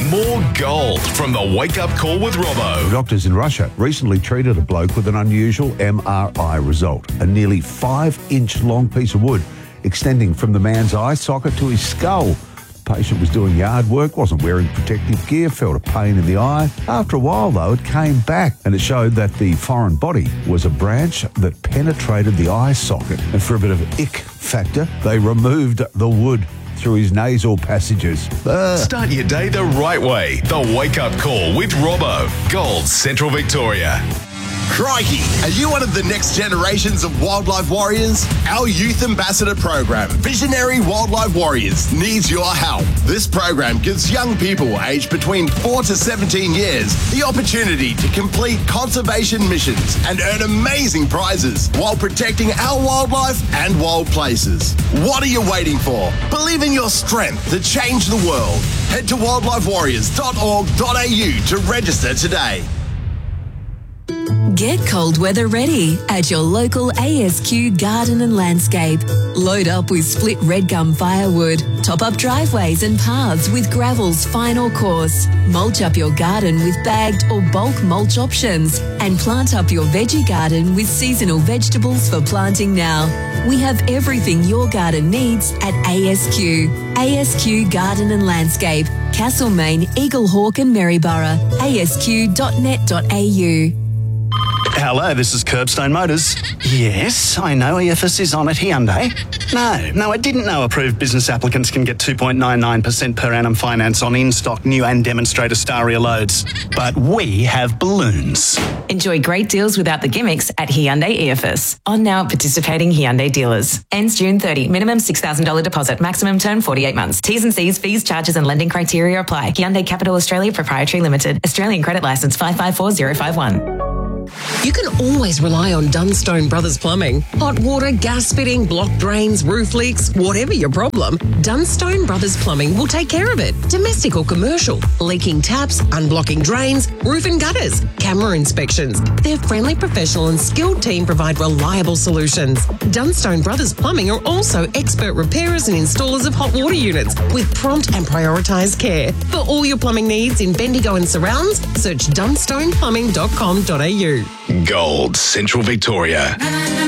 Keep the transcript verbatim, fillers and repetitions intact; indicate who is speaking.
Speaker 1: More gold from the Wake Up Call with Robbo.
Speaker 2: Doctors in Russia recently treated a bloke with an unusual M R I result. A nearly five-inch long piece of wood extending from the man's eye socket to his skull. The patient was doing yard work, wasn't wearing protective gear, felt a pain in the eye. After a while, though, it came back and it showed that the foreign body was a branch that penetrated the eye socket. And for a bit of ick factor, they removed the wood through his nasal passages. Uh.
Speaker 1: Start your day the right way. The Wake Up Call with Robbo. Gold, Central Victoria.
Speaker 3: Crikey, are you one of the next generations of wildlife warriors? Our Youth Ambassador program, Visionary Wildlife Warriors, needs your help. This program gives young people aged between four to seventeen years the opportunity to complete conservation missions and earn amazing prizes while protecting our wildlife and wild places. What are you waiting for? Believe in your strength to change the world. Head to wildlife warriors dot org dot a u to register today.
Speaker 4: Get cold weather ready at your local A S Q Garden and Landscape. Load up with split red gum firewood. Top up driveways and paths with gravel's final course. Mulch up your garden with bagged or bulk mulch options. And plant up your veggie garden with seasonal vegetables for planting now. We have everything your garden needs at A S Q. A S Q Garden and Landscape. Castlemaine, Eaglehawk and Maryborough. A S Q dot net dot a u.
Speaker 5: Hello, this is Curbstone Motors. Yes, I know E F S is on at Hyundai. No, no, I didn't know approved business applicants can get two point nine nine percent per annum finance on in-stock new and demonstrator Staria loads. But we have balloons.
Speaker 6: Enjoy great deals without the gimmicks at Hyundai E F S. On now at participating Hyundai dealers. Ends June thirtieth. Minimum six thousand dollars deposit. Maximum term forty-eight months. T's and C's, fees, charges and lending criteria apply. Hyundai Capital Australia Proprietary Limited. Australian credit licence five five four zero five one.
Speaker 7: You can always rely on Dunstone Brothers Plumbing. Hot water, gas fitting, block drains, roof leaks, whatever your problem, Dunstone Brothers Plumbing will take care of it. Domestic or commercial, leaking taps, unblocking drains, roof and gutters, camera inspections. Their friendly, professional and skilled team provide reliable solutions. Dunstone Brothers Plumbing are also expert repairers and installers of hot water units with prompt and prioritised care. For all your plumbing needs in Bendigo and surrounds, search dunstone plumbing dot com dot a u.
Speaker 1: Gold, Central Victoria.